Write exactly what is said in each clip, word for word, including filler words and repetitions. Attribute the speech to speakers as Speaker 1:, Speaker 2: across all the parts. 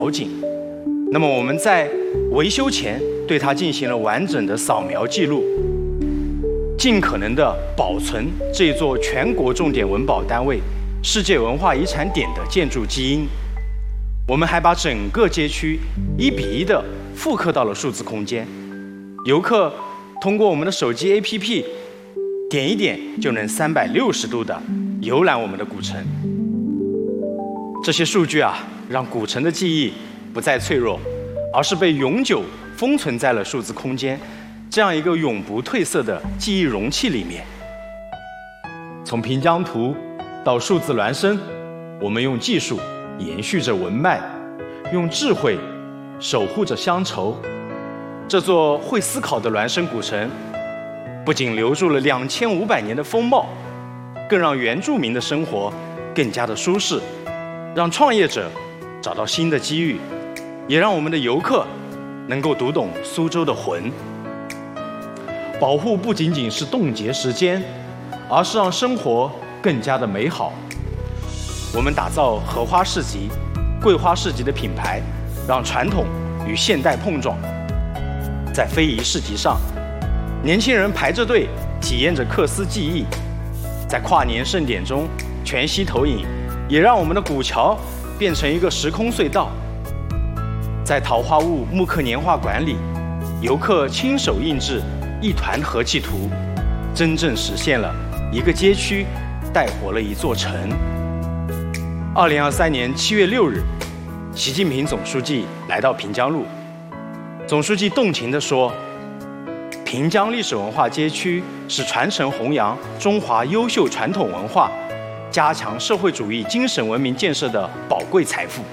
Speaker 1: 景。那么我们在维修前对它进行了完整的扫描记录，尽可能的保存这座全国重点文保单位、世界文化遗产点的建筑基因。我们还把整个街区一比一的复刻到了数字空间，游客通过我们的手机 A P P 点一点就能三百六十度的游览我们的古城。这些数据啊，让古城的记忆不再脆弱，而是被永久封存在了数字空间这样一个永不褪色的记忆容器里面。从平江图到数字孪生，我们用技术延续着文脉，用智慧守护着乡愁。这座会思考的孪生古城，不仅留住了两千五百年的风貌，更让原住民的生活更加的舒适，让创业者找到新的机遇，也让我们的游客能够读懂苏州的魂。保护不仅仅是冻结时间，而是让生活更加的美好。我们打造荷花市集、桂花市集的品牌，让传统与现代碰撞。在非遗市集上，年轻人排着队体验着缂丝技艺；在跨年盛典中全息投影，也让我们的古桥变成一个时空隧道。在桃花坞木刻年画馆里，游客亲手印制一团和气图，真正实现了一个街区带活了一座城。二零二三年七月六日，习近平总书记来到平江路，总书记动情地说：“平江历史文化街区是传承弘扬中华优秀传统文化、加强社会主义精神文明建设的宝贵财富。”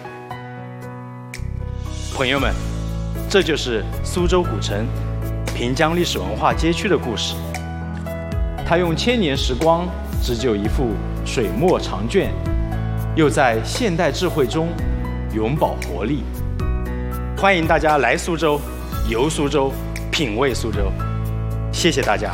Speaker 1: 朋友们，这就是苏州古城平江历史文化街区的故事。它用千年时光织就一幅水墨长卷，又在现代智慧中永葆活力。欢迎大家来苏州，游苏州，品味苏州。谢谢大家。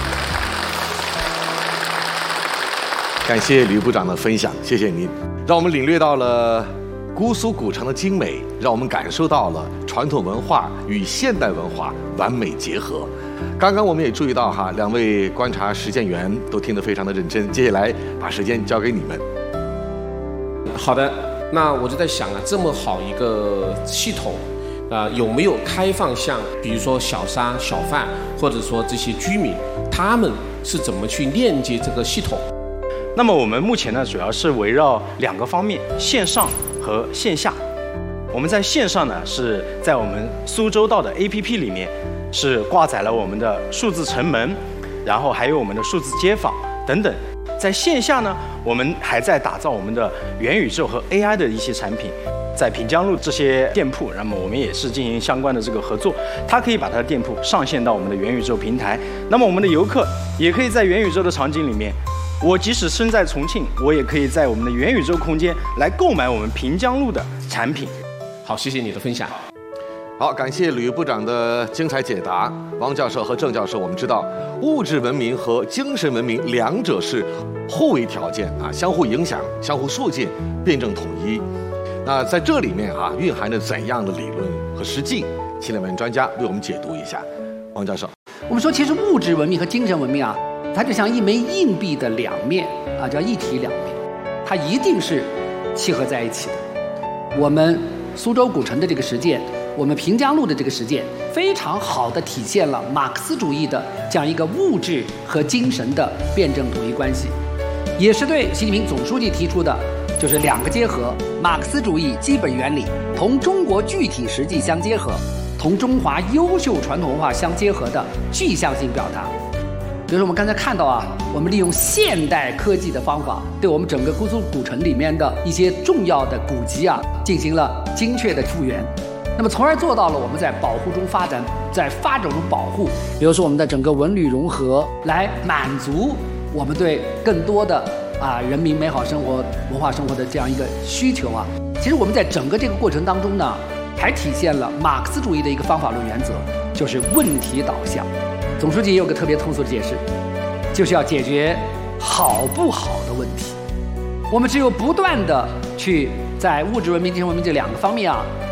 Speaker 2: 感谢吕部长的分享，谢谢您，让我们领略到了姑苏古城的精美，让我们感受到了传统文化与现代文化完美结合。刚刚我们也注意到哈，两位观察实践员都听得非常的认真。接下来把时间交给你们。
Speaker 3: 好的，那我就在想啊，这么好一个系统，啊、呃，有没有开放向，比如说小商小贩，或者说这些居民，他们是怎么去链接这个系统？
Speaker 1: 那么我们目前呢，主要是围绕两个方面，线上和线下。我们在线上呢，是在我们苏州道的 A P P 里面，是挂载了我们的数字城门，然后还有我们的数字街坊等等。在线下呢，我们还在打造我们的元宇宙和 A I 的一些产品。在平江路这些店铺，那么我们也是进行相关的这个合作，它可以把它的店铺上线到我们的元宇宙平台。那么我们的游客也可以在元宇宙的场景里面，我即使身在重庆，我也可以在我们的元宇宙空间来购买我们平江路的产品。
Speaker 3: 好，谢谢你的分享。
Speaker 2: 好，感谢吕部长的精彩解答。王教授和郑教授，我们知道物质文明和精神文明两者是互为条件啊，相互影响、相互促进、辩证统一。那在这里面啊，蕴含着怎样的理论和实际？请两位专家为我们解读一下。王教授，
Speaker 4: 我们说，其实物质文明和精神文明啊，它就像一枚硬币的两面啊，叫一体两面，它一定是契合在一起的。我们苏州古城的这个实践，我们平江路的这个实践，非常好地体现了马克思主义的这样一个物质和精神的辩证统一关系，也是对习近平总书记提出的，就是两个结合，马克思主义基本原理同中国具体实际相结合，同中华优秀传统文化相结合的具象性表达。比如说我们刚才看到啊，我们利用现代科技的方法，对我们整个姑苏古城里面的一些重要的古迹啊，进行了精确的复原，那么从而做到了我们在保护中发展，在发展中保护。比如说我们的整个文旅融合，来满足我们对更多的啊人民美好生活、文化生活的这样一个需求啊。其实我们在整个这个过程当中呢，还体现了马克思主义的一个方法论原则，就是问题导向。总书记也有个特别通俗的解释，就是要解决好不好的问题。我们只有不断的去在物质文明、精神文明这两个方面啊，